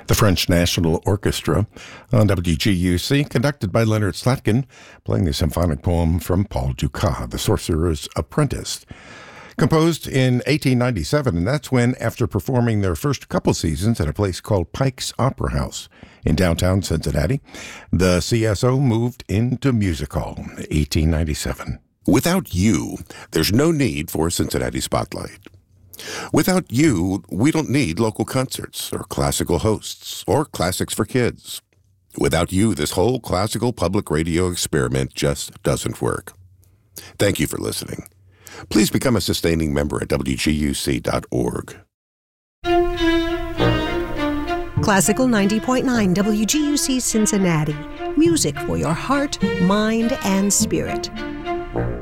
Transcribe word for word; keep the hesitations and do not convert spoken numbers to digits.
The French National Orchestra on W G U C, conducted by Leonard Slatkin, playing the symphonic poem from Paul Dukas, The Sorcerer's Apprentice. Composed in eighteen ninety-seven, and that's when, after performing their first couple seasons at a place called Pike's Opera House in downtown Cincinnati, the C S O moved into music hall in eighteen ninety-seven. Without you, there's no need for Cincinnati Spotlight. Without you, we don't need local concerts or classical hosts or classics for kids. Without you, this whole classical public radio experiment just doesn't work. Thank you for listening. Please become a sustaining member at W G U C dot org. Classical ninety point nine W G U C Cincinnati. Music for your heart, mind, and spirit.